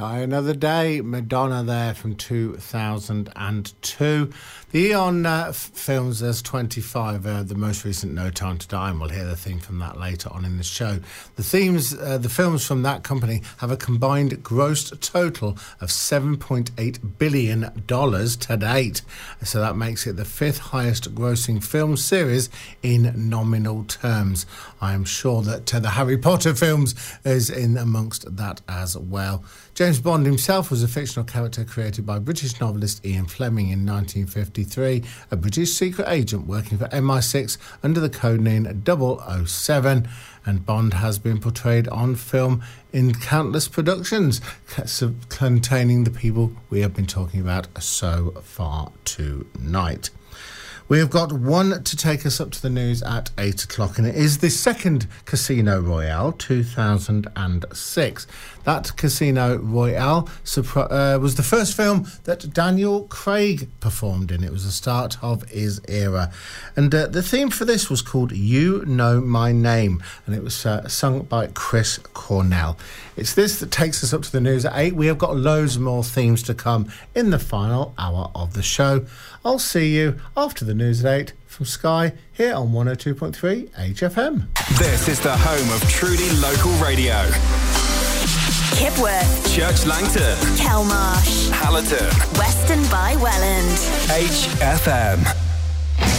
Die Another Day, Madonna there from 2002. The Eon films, there's 25, the most recent No Time to Die, and we'll hear the theme from that later on in the show. The films from that company have a combined gross total of $7.8 billion to date. So that makes it the fifth highest grossing film series in nominal terms. I am sure that the Harry Potter films is in amongst that as well. James Bond himself was a fictional character created by British novelist Ian Fleming in 1953, a British secret agent working for MI6 under the codename 007, and Bond has been portrayed on film in countless productions containing the people we have been talking about so far tonight. We have got one to take us up to the news at 8 o'clock, and it is the second Casino Royale 2006. That Casino Royale was the first film that Daniel Craig performed in. It was the start of his era. And the theme for this was called You Know My Name, and it was sung by Chris Cornell. It's this that takes us up to the news at 8. We have got loads more themes to come in the final hour of the show. I'll see you after the news at 8 from Sky here on 102.3 HFM. This is the home of truly local radio. Kipworth, Church Langton, Kelmarsh, Hallerton, Weston by Welland. HFM.